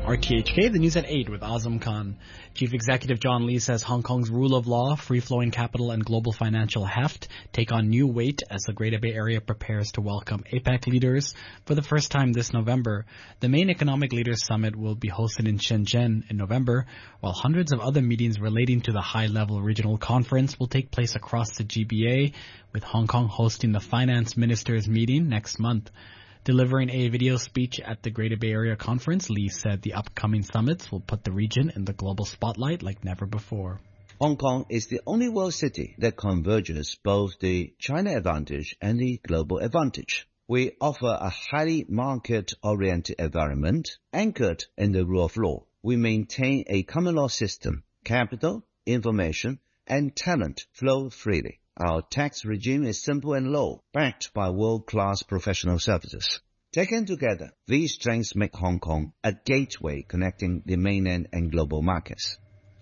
RTHK, the news at 8 with Azam Khan. Chief Executive John Lee says Hong Kong's rule of law, free-flowing capital and global financial heft take on new weight as the Greater Bay Area prepares to welcome APEC leaders for the first time this November. The main economic leaders summit will be hosted in Shenzhen in November, while hundreds of other meetings relating to the high-level regional conference will take place across the GBA, with Hong Kong hosting the finance ministers meeting next month. Delivering a video speech at the Greater Bay Area Conference, Lee said the upcoming summits will put the region in the global spotlight like never before. Hong Kong is the only world city that converges both the China advantage and the global advantage. We offer a highly market-oriented environment anchored in the rule of law. We maintain a common law system. Capital, information, and talent flow freely. Our tax regime is simple and low, backed by world-class professional services. Taken together, these strengths make Hong Kong a gateway connecting the mainland and global markets.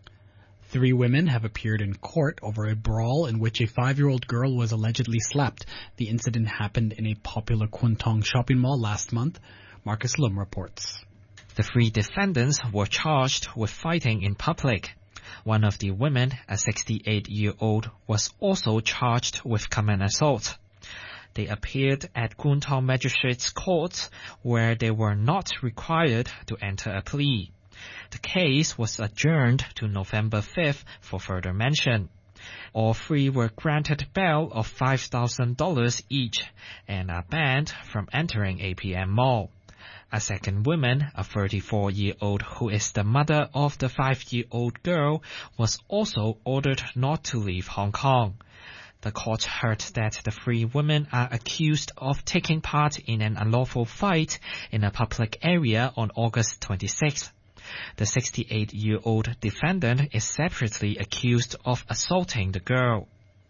3 women have appeared in court over a brawl in which a 5-year-old girl was allegedly slapped. The incident happened in a popular Kwun Tong shopping mall last month. Marcus Lum reports. The 3 defendants were charged with fighting in public. One of the women, a 68-year-old, was also charged with common assault. They appeared at Kwun Tong Magistrates Court, where they were not required to enter a plea. The case was adjourned to November 5th for further mention. All 3 were granted bail of $5,000 each and are banned from entering APM Mall. A second woman, a 34-year-old who is the mother of the 5-year-old girl, was also ordered not to leave Hong Kong. The court heard that the 3 women are accused of taking part in an unlawful fight in a public area on August 26th. The 68-year-old defendant is separately accused of assaulting the girl.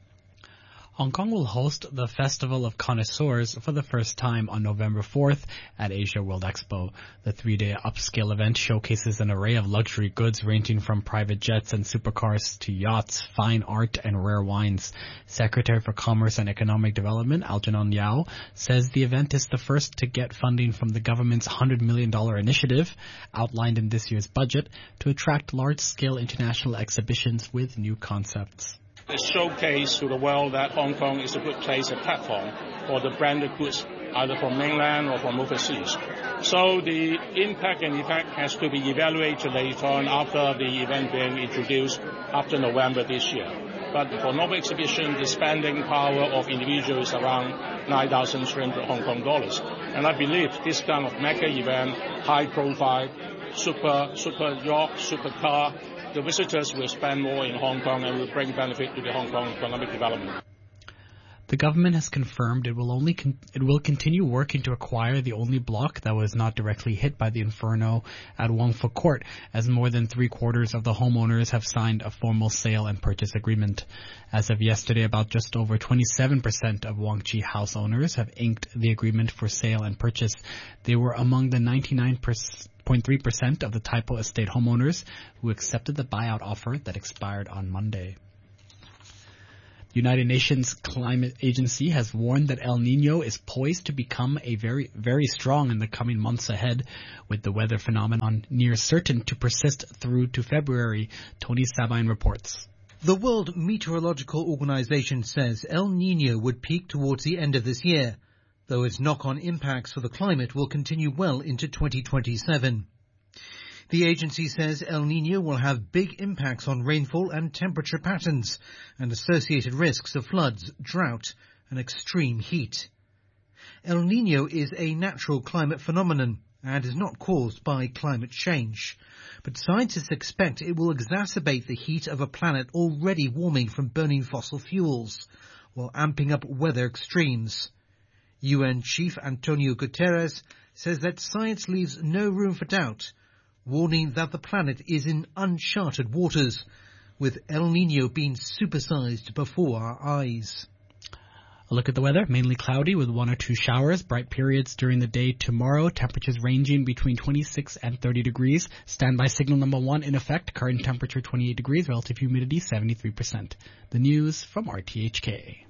Hong Kong will host the Festival of Connoisseurs for the first time on November 4th at Asia World Expo. The 3-day upscale event showcases an array of luxury goods ranging from private jets and supercars to yachts, fine art, and rare wines. Secretary for Commerce and Economic Development, Algernon Yao, says the event is the first to get funding from the government's $100 million initiative outlined in this year's budget to attract large-scale international exhibitions with new concepts. It showcases to the world that Hong Kong is a good place, a platform for the branded goods, either from mainland or from overseas. So the impact and effect has to be evaluated later on after the event being introduced after November this year. But for Nobel exhibition, the spending power of individuals is around 9,300 Hong Kong dollars. And I believe this kind of mega event, high profile, super yacht, super car, the visitors will spend more in Hong Kong and will bring benefit to the Hong Kong economic development. The government has confirmed it will continue working to acquire the only block that was not directly hit by the inferno at Wong Fuk Court, as more than 3/4 of the homeowners have signed a formal sale and purchase agreement. As of yesterday, about just over 27% of Wong Chi house owners have inked the agreement for sale and purchase. They were among the 99.3% of the Tai Po Estate homeowners who accepted the buyout offer that expired on Monday. The United Nations Climate Agency has warned that El Niño is poised to become a very, very strong in the coming months ahead, with the weather phenomenon near certain to persist through to February. Tony Sabine reports. The World Meteorological Organization says El Niño would peak towards the end of this year, though its knock-on impacts for the climate will continue well into 2027. The agency says El Niño will have big impacts on rainfall and temperature patterns and associated risks of floods, drought, and extreme heat. El Niño is a natural climate phenomenon and is not caused by climate change, but scientists expect it will exacerbate the heat of a planet already warming from burning fossil fuels, while amping up weather extremes. UN Chief Antonio Guterres says that science leaves no room for doubt, warning that the planet is in uncharted waters, with El Niño being supersized before our eyes. A look at the weather, mainly cloudy with 1 or 2 showers, bright periods during the day tomorrow, temperatures ranging between 26 and 30 degrees. Standby signal number 1 in effect, current temperature 28 degrees, relative humidity 73%. The news from RTHK.